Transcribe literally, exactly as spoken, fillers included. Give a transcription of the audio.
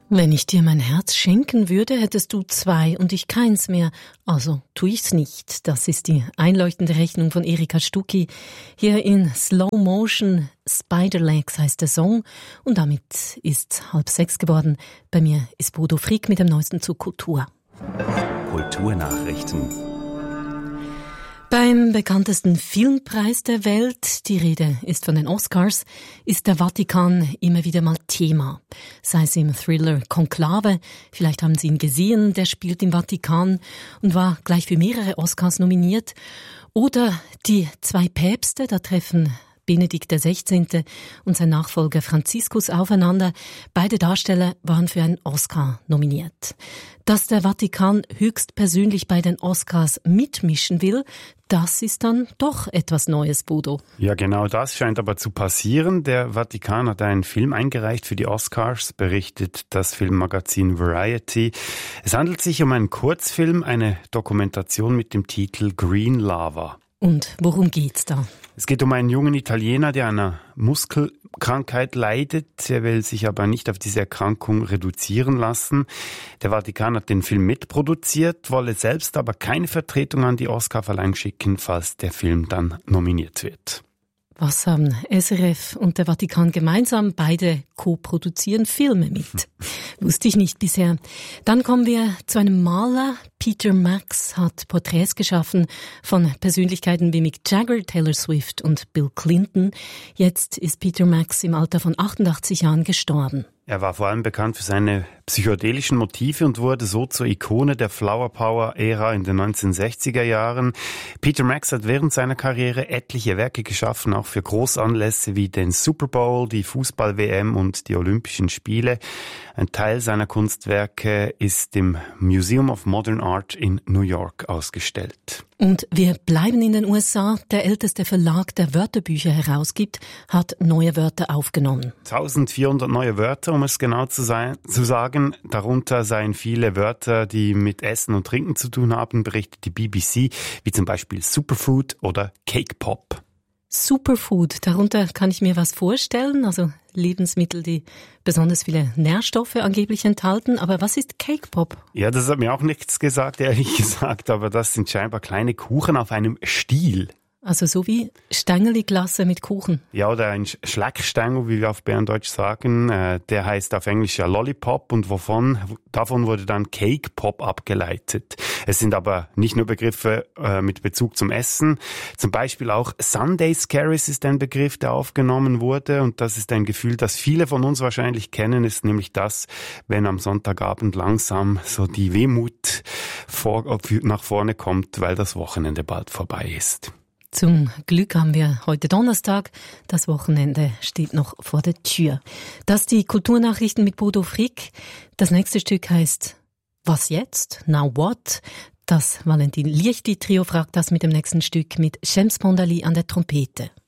Wenn ich dir mein Herz schenken würde, hättest du zwei und ich keins mehr. Also tu ich's nicht. Das ist die einleuchtende Rechnung von Erika Stucki. Hier in Slow Motion, Spiderlegs heißt der Song. Und damit ist halb sechs geworden. Bei mir ist Bodo Frick mit dem Neuesten zur Kultur. Kulturnachrichten. Beim bekanntesten Filmpreis der Welt, die Rede ist von den Oscars, ist der Vatikan immer wieder mal Thema. Sei es im Thriller Konklave, vielleicht haben Sie ihn gesehen, der spielt im Vatikan und war gleich für mehrere Oscars nominiert. Oder die zwei Päpste, da treffen Benedikt der Sechzehnte und sein Nachfolger Franziskus aufeinander. Beide Darsteller waren für einen Oscar nominiert. Dass der Vatikan höchstpersönlich bei den Oscars mitmischen will, das ist dann doch etwas Neues, Bodo. Ja, genau das scheint aber zu passieren. Der Vatikan hat einen Film eingereicht für die Oscars, berichtet das Filmmagazin Variety. Es handelt sich um einen Kurzfilm, eine Dokumentation mit dem Titel Green Lava. Und worum geht's da? Es geht um einen jungen Italiener, der an einer Muskelkrankheit leidet. Er will sich aber nicht auf diese Erkrankung reduzieren lassen. Der Vatikan hat den Film mitproduziert, wolle selbst aber keine Vertretung an die Oscarverleihung schicken, falls der Film dann nominiert wird. Was haben S R F und der Vatikan gemeinsam? Beide co-produzieren Filme mit. Wusste ich nicht bisher. Dann kommen wir zu einem Maler. Peter Max hat Porträts geschaffen von Persönlichkeiten wie Mick Jagger, Taylor Swift und Bill Clinton. Jetzt ist Peter Max im Alter von achtundachtzig Jahren gestorben. Er war vor allem bekannt für seine psychedelischen Motive und wurde so zur Ikone der Flower Power-Ära in den neunzehnhundertsechziger Jahren. Peter Max hat während seiner Karriere etliche Werke geschaffen, auch für Großanlässe wie den Super Bowl, die Fußball-W M und die Olympischen Spiele. Ein Teil seiner Kunstwerke ist im Museum of Modern Art in New York ausgestellt. Und wir bleiben in den U S A. Der älteste Verlag, der Wörterbücher herausgibt, hat neue Wörter aufgenommen. eintausendvierhundert neue Wörter, um es genau zu, sein, zu sagen. Darunter seien viele Wörter, die mit Essen und Trinken zu tun haben, berichtet die B B C, wie zum Beispiel Superfood oder Cake Pop. Superfood, darunter kann ich mir was vorstellen, also Lebensmittel, die besonders viele Nährstoffe angeblich enthalten. Aber was ist Cake Pop? Ja, das hat mir auch nichts gesagt, ehrlich gesagt, aber das sind scheinbar kleine Kuchen auf einem Stiel. Also so wie Stängeli-Glasse mit Kuchen. Ja, oder ein Schleckstängel, wie wir auf Berndeutsch sagen. Äh, der heißt auf Englisch ja Lollipop und wovon, davon wurde dann Cake Pop abgeleitet. Es sind aber nicht nur Begriffe äh, mit Bezug zum Essen. Zum Beispiel auch Sunday Scaries ist ein Begriff, der aufgenommen wurde. Und das ist ein Gefühl, das viele von uns wahrscheinlich kennen, ist nämlich das, wenn am Sonntagabend langsam so die Wehmut vor, nach vorne kommt, weil das Wochenende bald vorbei ist. Zum Glück haben wir heute Donnerstag. Das Wochenende steht noch vor der Tür. Das die Kulturnachrichten mit Bodo Frick. Das nächste Stück heißt Was jetzt? Now what? Das Valentin Liechti Trio fragt das mit dem nächsten Stück mit Shams Pondali an der Trompete.